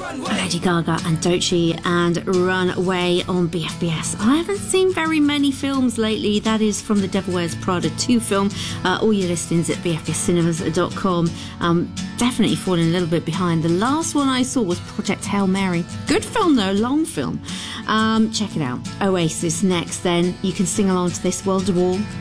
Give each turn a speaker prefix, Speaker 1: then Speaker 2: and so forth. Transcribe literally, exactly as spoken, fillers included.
Speaker 1: Lady Gaga and Doechii and Runaway on B F B S. I haven't seen very many films lately. That is from the Devil Wears Prada two film. Uh, all your listings at b f b s cinemas dot com. Um, definitely falling a little bit behind. The last one I saw was Project Hail Mary. Good film though, long film. Um, check it out. Oasis next then. You can sing along to this, World of War.